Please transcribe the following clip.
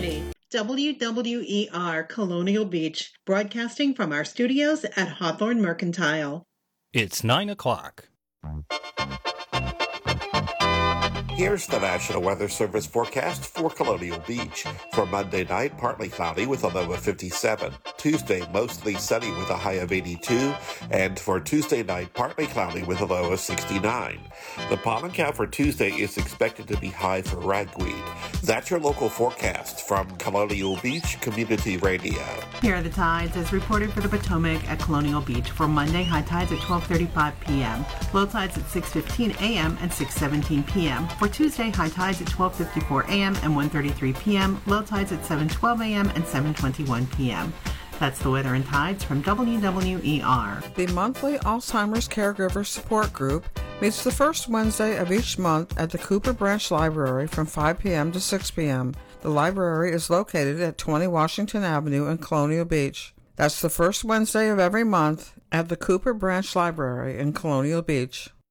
community. WWER Colonial Beach, broadcasting from our studios at Hawthorne Mercantile. It's 9 o'clock. Here's the National Weather Service forecast for Colonial Beach. For Monday night, partly cloudy with a low of 57. Tuesday, mostly sunny with a high of 82. And for Tuesday night, partly cloudy with a low of 69. The pollen count for Tuesday is expected to be high for ragweed. That's your local forecast from Colonial Beach Community Radio. Here are the tides as reported for the Potomac at Colonial Beach for Monday. High tides at 12:35 p.m., low tides at 6:15 a.m. and 6:17 p.m. For Tuesday, high tides at 12:54 a.m. and 1:33 p.m., low tides at 7:12 a.m. and 7:21 p.m. That's the weather and tides from WWER. The monthly Alzheimer's Caregiver Support Group meets the first Wednesday of each month at the Cooper Branch Library from 5 p.m. to 6 p.m. The library is located at 20 Washington Avenue in Colonial Beach. That's the first Wednesday of every month at the Cooper Branch Library in Colonial Beach.